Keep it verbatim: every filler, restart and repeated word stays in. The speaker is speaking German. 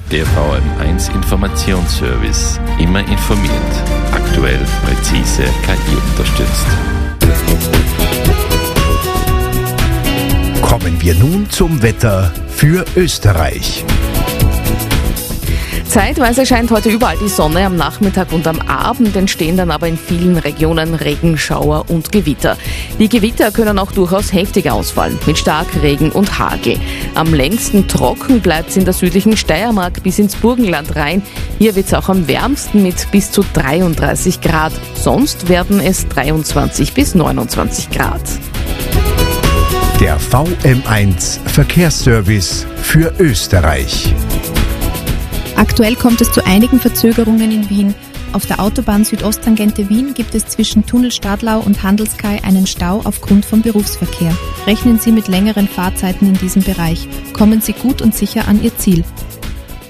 Der V M eins Informationsservice. Immer informiert. Aktuell, präzise, K I unterstützt. Kommen wir nun zum Wetter für Österreich. Zeitweise scheint heute überall die Sonne, am Nachmittag und am Abend entstehen dann aber in vielen Regionen Regenschauer und Gewitter. Die Gewitter können auch durchaus heftig ausfallen, mit Starkregen und Hagel. Am längsten trocken bleibt es in der südlichen Steiermark bis ins Burgenland rein. Hier wird es auch am wärmsten mit bis zu dreiunddreißig Grad. Sonst werden es dreiundzwanzig bis neunundzwanzig Grad. Der V M eins Verkehrsservice für Österreich. Aktuell kommt es zu einigen Verzögerungen in Wien. Auf der Autobahn Südosttangente Wien gibt es zwischen Tunnel Stadlau und Handelskai einen Stau aufgrund von Berufsverkehr. Rechnen Sie mit längeren Fahrzeiten in diesem Bereich. Kommen Sie gut und sicher an Ihr Ziel.